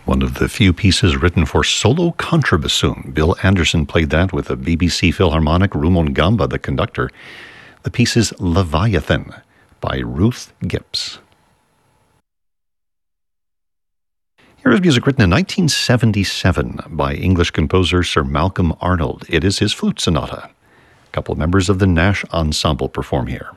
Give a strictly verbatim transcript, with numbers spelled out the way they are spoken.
One of the few pieces written for solo contrabassoon. Bill Anderson played that with a B B C Philharmonic, Rumon Gamba, the conductor. The piece is Leviathan by Ruth Gibbs. Here is music written in nineteen seventy-seven by English composer Sir Malcolm Arnold. It is his flute sonata. A couple of members of the Nash Ensemble perform here.